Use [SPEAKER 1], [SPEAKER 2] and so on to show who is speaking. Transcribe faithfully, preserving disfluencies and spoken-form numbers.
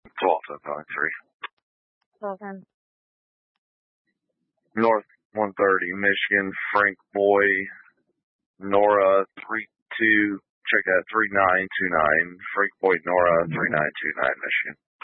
[SPEAKER 1] twelve ten point three.
[SPEAKER 2] twelve ten.
[SPEAKER 1] North one thirty, Michigan, Frank Boy, Nora three two, check that, three nine two nine, Frank Boy, Nora three nine two nine, Michigan.